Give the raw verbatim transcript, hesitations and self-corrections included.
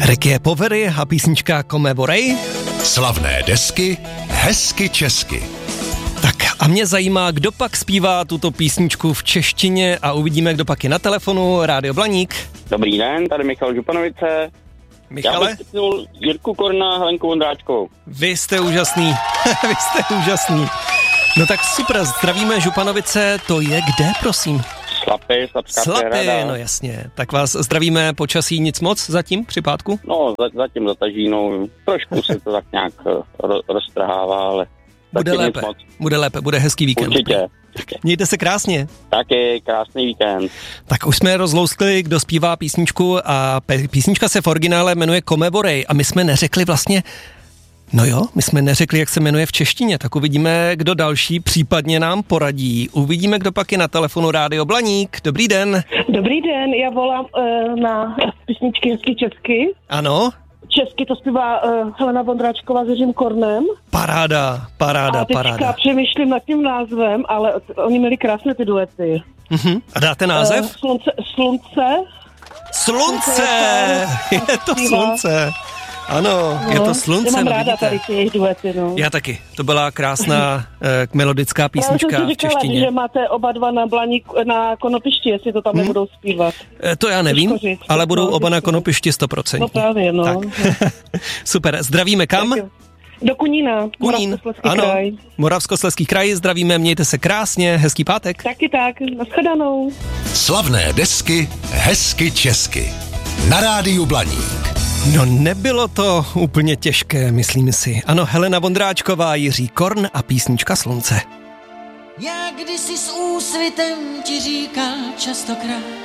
Requie Povery a písnička Komevorej. Slavné desky, hezky česky. Tak a mě zajímá, kdo pak zpívá tuto písničku v češtině a uvidíme, kdo pak je na telefonu. Rádio Blaník. Dobrý den, tady Michal Županovice. Michale? Já bych typnul Jirku Korna, Helenku Vondráčkovou. Vy jste úžasný, vy jste úžasný. No tak super, zdravíme Županovice, to je kde, prosím? Slapy, Slapská Slapy, přehrada. no jasně. Tak vás zdravíme, počasí nic moc zatím při pátku? No, za, zatím za Tažínou, trošku se to tak nějak ro, roztrhává, ale Bude lépe, bude lépe, bude hezký víkend. Určitě, určitě. Mějte se krásně. Taky krásný víkend. Tak už jsme rozlouskli, kdo zpívá písničku a písnička se v originále jmenuje Komevorej a my jsme neřekli vlastně, no jo, my jsme neřekli, jak se jmenuje v češtině, tak uvidíme, kdo další případně nám poradí. Uvidíme, kdo pak je na telefonu Rádio Blaník. Dobrý den. Dobrý den, já volám uh, na písničky hezky česky. Ano. Česky to zpívá uh, Helena Vondráčková s Jiřím Kornem. Paráda, paráda, a teďka paráda. přemýšlím nad tím názvem, ale oni měli krásné ty duety. Uh-huh. A dáte název? Uh, slunce, slunce. Slunce! Je to slunce. Ano, no, je to slunce. Já mám no, ráda vidíte. tady ty duety, no. Já taky. To byla krásná eh, melodická písnička já jsem si v říkala, češtině. že máte oba dva na Blaník, na Konopišti, jestli to tam hmm. nebudou zpívat. Eh, to já nevím, říct, ale budou no, oba na Konopišti sto procent. No právě, no. Tak. Super, zdravíme kam? Tak, do Kunína, Kunín, Moravskoslezský ano, kraj. Moravskoslezský kraj, zdravíme, mějte se krásně, hezký pátek. Taky tak, nashledanou. Slavné desky, hezky česky. Na Rádiu Blaník. No nebylo to úplně těžké, myslím si. Ano, Helena Vondráčková, Jiří Korn a písnička Slunce. Já kdysi s úsvitem ti říkám častokrát,